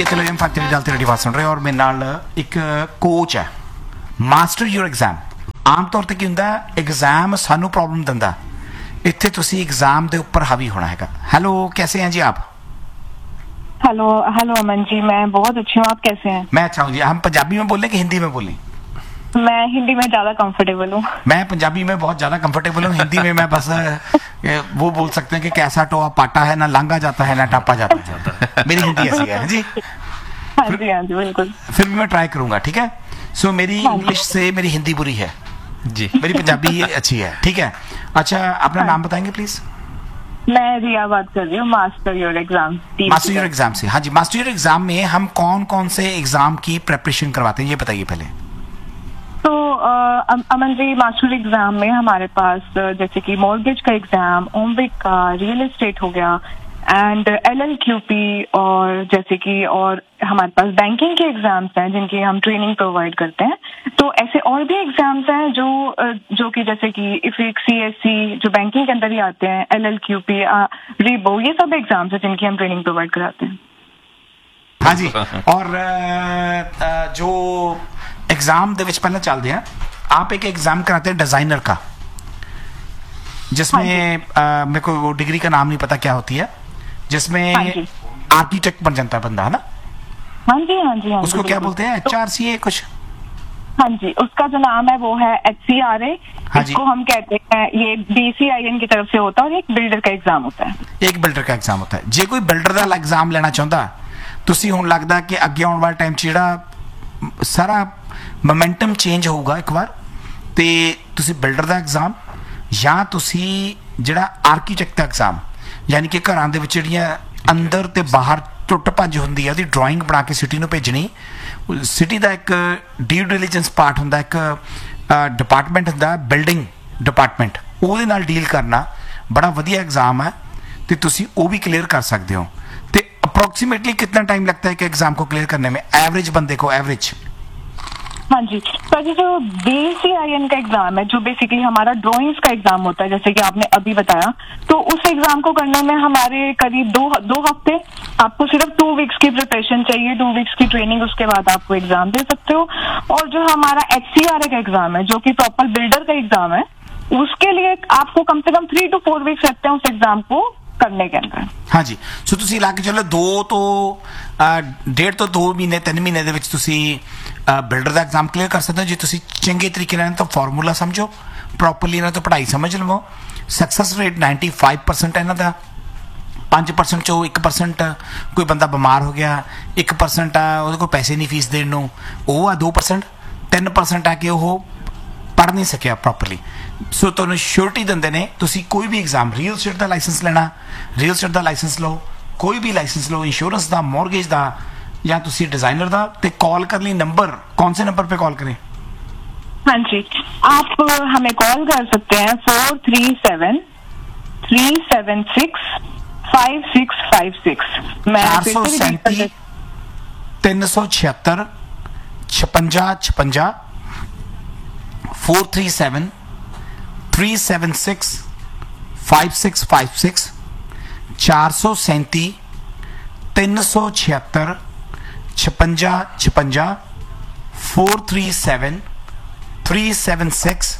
Television fact तेरी डाल तेरी बात सुन रहे हो और मेरे नाल एक कोच है मास्टर योर एग्जाम। आम तौर ते की हुंदा एग्जाम सानू प्रॉब्लम दिंदा, इत्थे तुसी एग्जाम दे ऊपर हावी होना हैगा। हेलो, कैसे हैं जी आप? हेलो हेलो अमन जी, मैं बहुत अच्छी हूँ, आप कैसे हैं? मैं अच्छा हूँ जी। हम पंजाबी में बोलें कि हिंदी में बोलें? मैं हिंदी में ज्यादा कंफर्टेबल हूँ। मैं पंजाबी में बहुत ज्यादा कंफर्टेबल हूँ, हिंदी में मैं बस वो बोल सकते हैं कि कैसा टोआ पाटा है, ना लांगा जाता है ना टापा जाता है। मेरी हिंदी ऐसी है जी। हाँ जी, हाँ जी, बिल्कुल। फिर भी मैं ट्राई करूंगा, ठीक है? सो मेरी इंग्लिश से मेरी हिंदी बुरी है जी, मेरी पंजाबी अच्छी है, ठीक है? अच्छा, अपना नाम बताएंगे प्लीज? मैं रिया बात कर रही हूँ, master your exam. Master your exam से। हाँ जी, मास्टर योर एग्जाम में हम कौन कौन से एग्जाम की प्रेपरेशन करवाते हैं, ये बताइए पहले। तो अमन जी, मास्टर एग्जाम में हमारे पास जैसे कि मॉर्गेज का एग्जाम, ओमविक का, रियल एस्टेट हो गया एंड LLQP, और जैसे कि और हमारे पास बैंकिंग के एग्जाम्स हैं जिनकी हम ट्रेनिंग प्रोवाइड करते हैं। तो ऐसे और भी एग्जाम्स हैं जो कि जैसे कि इफिक, CSC जो बैंकिंग के अंदर ही आते हैं, LLQP, रीबो, ये सब एग्जाम्स हैं जिनकी हम ट्रेनिंग प्रोवाइड कराते हैं। हाँ जी, और जो एग्जाम दे विच पहले चलते हैं, आप एक एग्जाम कराते हैं डिजाइनर का, जिसमें मेरे को वो डिग्री का नाम नहीं पता क्या होती है, जिसमें आर्किटेक्ट बन जाता है बंदा, है ना? हाँ जी, हाँ जी, हाँ। उसको क्या बोलते हैं, HRCA कुछ? हाँ जी, उसका जो नाम है वो है HCRA। हाँ, इसको हम कहते हैं, ये DCIN की तरफ से होता है और एक बिल्डर का एग्जाम होता है। एक बिल्डर का एग्जाम होता है। जे कोई बिल्डर का एग्जाम लेना चाहता, तुसी हुण लगदा कि अगे आने वाले टाइम जेड़ा सारा मोमेंटम चेंज होगा एक बार, ते तुसी बिल्डर का एग्जाम या तुसी जेड़ा आर्कीटैक्ट का एग्जाम, यानी कि घरां दे विच जेहड़ियां अंदर ते बाहर टुट भज हुंदी है, ਉਹਦੀ ड्राइंग बना के सिटी ਨੂੰ भेजनी। सिटी का एक ड्यू डिलीजेंस पार्ट हुंदा, एक डिपार्टमेंट हुंदा बिल्डिंग डिपार्टमेंट, ਉਹਦੇ ਨਾਲ डील करना बड़ा वधिया एग्जाम है, ते तुसी वो भी क्लीयर कर सकते हो। तो अप्रोक्सीमेटली कितना टाइम लगता है कि एग्जाम को क्लियर करने में, एवरेज बंदे को, एवरेज? हाँ जी, तो ये जो DCIN का एग्जाम है, जो बेसिकली हमारा ड्राइंग्स का एग्जाम होता है, जैसे कि आपने अभी बताया, तो उस एग्जाम को करने में हमारे करीब दो हफ्ते, आपको सिर्फ 2 वीक्स की प्रिपरेशन चाहिए, 2 वीक्स की ट्रेनिंग, उसके बाद आपको एग्जाम दे सकते हो। और जो हमारा HCRA का एग्जाम है, जो कि प्रॉपर बिल्डर का एग्जाम है, उसके लिए आपको कम से कम 3 to 4 वीक्स लगते हैं उस एग्जाम को करने के अंदर। हाँ जी, सो तुसी ला के चलो 1.5 to 2 महीने 3 महीने ਦੇ ਵਿੱਚ ਤੁਸੀਂ ਬਿਲਡਰ ਦਾ ਐਗਜ਼ਾਮ ਕਲੀਅਰ ਕਰ ਸਕਦੇ ਹੋ। ਜੇ ਤੁਸੀਂ ਚੰਗੇ ਤਰੀਕੇ ਨਾਲ ਤਾਂ ਫਾਰਮੂਲਾ ਸਮਝੋ, ਪ੍ਰੋਪਰਲੀ ਇਹਨਾਂ ਤੋਂ ਪੜ੍ਹਾਈ ਸਮਝ ਲਵੋ। ਸਕਸੈਸ ਰੇਟ 95% ਹੈ ਇਹਨਾਂ ਦਾ। 5% ਚੋਂ 1% ਕੋਈ ਬੰਦਾ ਬਿਮਾਰ ਹੋ ਗਿਆ, 1% ਆ ਉਹਦੇ ਕੋਲ ਪੈਸੇ ਨਹੀਂ ਫੀਸ ਦੇਣ ਨੂੰ, ਉਹ ਆ 2%, 3% ਆ ਕਿ ਉਹ ਪੜ੍ਹ ਨਹੀਂ ਸਕਿਆ ਪ੍ਰੋਪਰਲੀ। ਸੋ ਤੁਹਾਨੂੰ ਸ਼ੋਰਟੀ ਦਿੰਦੇ ਨੇ, ਤੁਸੀਂ ਕੋਈ ਵੀ एग्जाम, ਰੀਅਲ एस्टेट ਦਾ ਲਾਇਸੈਂਸ ਲੈਣਾ, ਰੀਅਲ एस्टेट ਦਾ ਲਾਇਸੈਂਸ ਲਓ, कोई भी लाइसेंस लो, इंश्योरेंस का, मॉर्गेज का, या तुसी डिजाइनर का, ते कॉल कर ली। नंबर कौन से नंबर पे कॉल करें? हाँ जी, आप हमें कॉल कर सकते हैं 437-376-5656। मैं 437 376 5656 437 376 5656 437 376 5656 437 376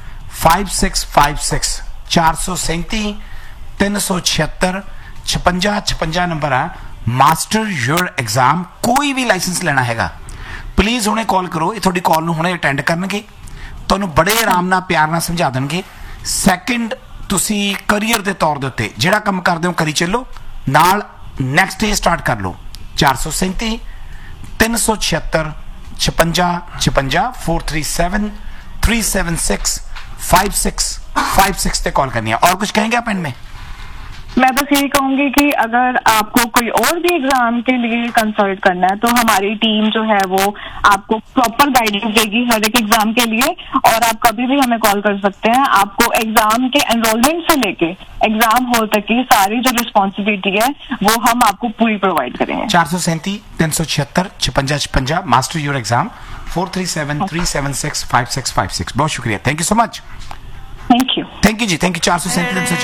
5656 437 376 5656 नंबर है। मास्टर योर एग्जाम, कोई भी लाइसेंस लेना हैगा, प्लीज़ हुणे कॉल करो। ये थोड़ी कॉल हुणे अटेंड करनगे, तुहानूं बड़े आराम नाल प्यार नाल समझा देणगे। सैकेंड, तुसी करियर के तौर के उत्ते जिहड़ा काम करदे हो करी चलो, नाल नैक्सट डे स्टार्ट कर लो। 437 376 5656 437 376 5656 पे कॉल करनी है। और कुछ कहेंगे आप इनमें? मैं बस यही कहूंगी कि अगर आपको कोई और भी एग्जाम के लिए कंसल्ट करना है, तो हमारी टीम जो है वो आपको प्रॉपर गाइडेंस देगी हर एक एग्जाम के लिए, और आप कभी भी हमें कॉल कर सकते हैं। आपको एग्जाम के एनरोलमेंट से लेके एग्जाम हॉल तक की सारी जो रिस्पॉन्सिबिलिटी है वो हम आपको पूरी प्रोवाइड करेंगे। 437 376 5656 मास्टर योर एग्जाम 437 376 5656। बहुत शुक्रिया, thank you so much. Thank you ji, thank you. 437 376